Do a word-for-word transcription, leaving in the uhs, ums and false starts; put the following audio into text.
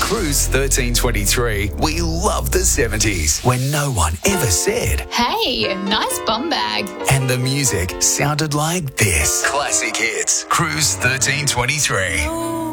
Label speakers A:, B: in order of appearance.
A: Cruise thirteen twenty-three, we love the seventies when no one ever said,
B: "Hey, nice bum bag."
A: And the music sounded like this. Classic hits. Cruise thirteen twenty-three.